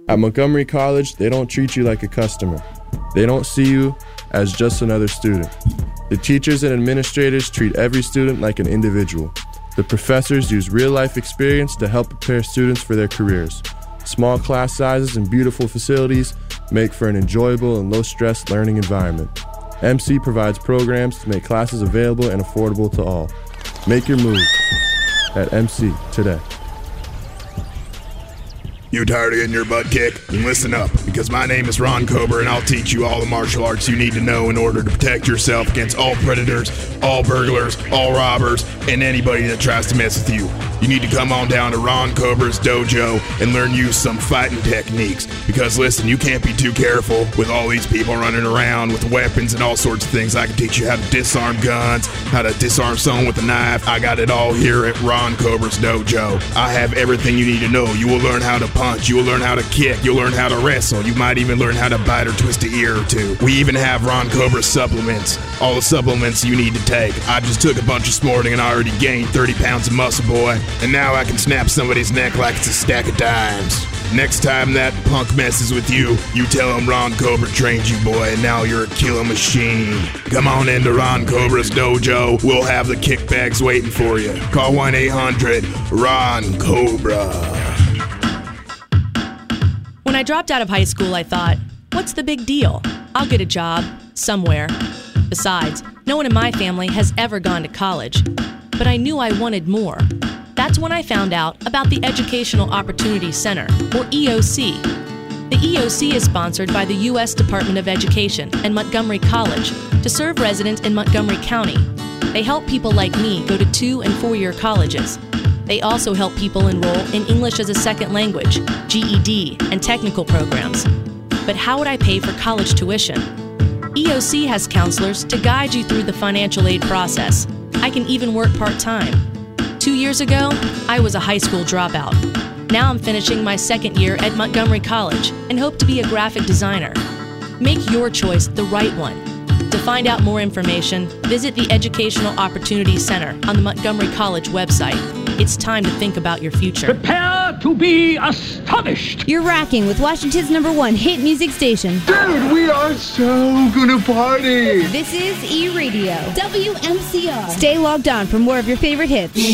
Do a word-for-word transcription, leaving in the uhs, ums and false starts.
At Montgomery College, they don't treat you like a customer. They don't see you as just another student. The teachers and administrators treat every student like an individual. The professors use real-life experience to help prepare students for their careers. Small class sizes and beautiful facilities make for an enjoyable and low-stress learning environment. M C provides programs to make classes available and affordable to all. Make your move at M C today. You tired of getting your butt kicked? Then listen up, because my name is Ron Cobra, and I'll teach you all the martial arts you need to know in order to protect yourself against all predators, all burglars, all robbers, and anybody that tries to mess with you. You need to come on down to Ron Cobra's dojo and learn you some fighting techniques, because listen, you can't be too careful with all these people running around with weapons and all sorts of things. I can teach you how to disarm guns, how to disarm someone with a knife. I got it all here at Ron Cobra's dojo. I have everything you need to know. You will learn how to punch, you will learn how to kick, you'll learn how to wrestle, you might even learn how to bite or twist an ear or two. We even have Ron Cobra supplements, all the supplements you need to take. I just took a bunch this morning and I already gained thirty pounds of muscle, boy, and now I can snap somebody's neck like it's a stack of dimes. Next time that punk messes with you, you tell him Ron Cobra trained you, boy, and now you're a killer machine. Come on into Ron Cobra's dojo. We'll have the kickbacks waiting for you. Call one eight hundred RON COBRA. When I dropped out of high school, I thought, what's the big deal? I'll get a job somewhere. Besides, no one in my family has ever gone to college. But I knew I wanted more. That's when I found out about the Educational Opportunity Center, or E O C. The E O C is sponsored by the U S Department of Education and Montgomery College to serve residents in Montgomery County. They help people like me go to two- and four-year colleges. They also help people enroll in English as a second language, G E D, and technical programs. But how would I pay for college tuition? E O C has counselors to guide you through the financial aid process. I can even work part-time. Two years ago, I was a high school dropout. Now I'm finishing my second year at Montgomery College and hope to be a graphic designer. Make your choice the right one. To find out more information, visit the Educational Opportunity Center on the Montgomery College website. It's time to think about your future. Prepare to be astonished. You're rocking with Washington's number one hit music station. Dude, we are so gonna party. This is E-Radio, W M C R. Stay logged on for more of your favorite hits.